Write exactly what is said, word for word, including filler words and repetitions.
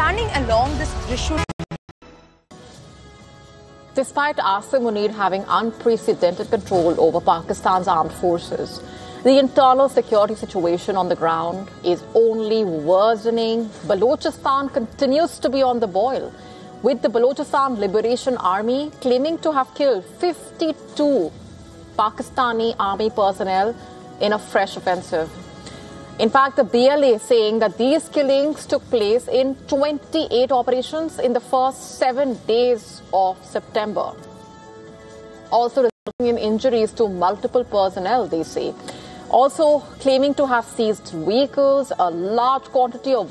standing along this Trishul. Despite Asim Munir having unprecedented control over Pakistan's armed forces, the internal security situation on the ground is only worsening. Balochistan continues to be on the boil, with the Balochistan Liberation Army claiming to have killed fifty-two Pakistani army personnel in a fresh offensive. In fact, the B L A saying that these killings took place in twenty-eight operations in the first seven days of September. Also resulting in injuries to multiple personnel, they say. Also claiming to have seized vehicles, a large quantity of